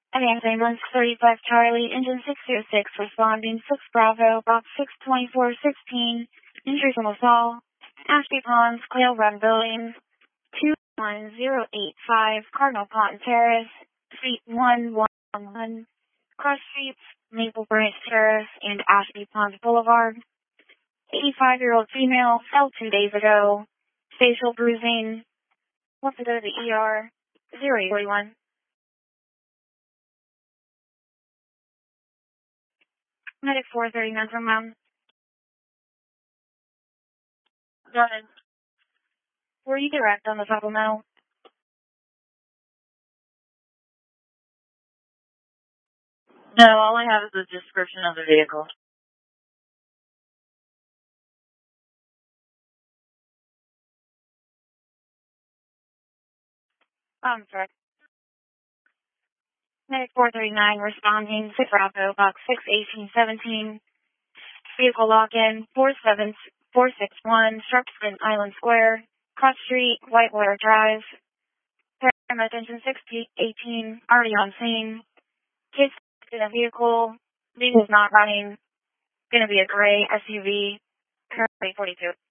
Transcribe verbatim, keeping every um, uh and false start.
Advance ambulance thirty-five Charlie, engine six zero six, responding six Bravo, box six twenty-four sixteen, injury from assault, Ashby Ponds, Quail Run Building, two one zero eight five, Cardinal Pond Terrace, Suite one one one, Cross Streets, Maple Branch Terrace, and Ashby Ponds Boulevard. eighty-five-year-old female, fell two days ago, facial bruising, wants to go to the E R, zero eight forty-one. Medic four thirty-nine from Mountain. Go ahead. Were you direct on the supplemental? No, all I have is the description of the vehicle. I'm sorry. Medic four thirty-nine responding, six Bravo, box six eighteen seventeen, vehicle lock-in, four seven four six one, Sharpston Island Square, Cross Street, Whitewater Drive, paramedic engine six eighteen, already on scene. Kids in a vehicle, vehicle's not running, gonna be a gray S U V, currently forty-two.